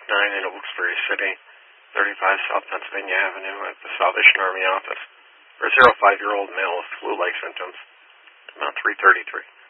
9 in Wilkes-Barre City, 35 South Pennsylvania Avenue at the Salvation Army office for a 05-year-old male with flu-like symptoms. About 3:33.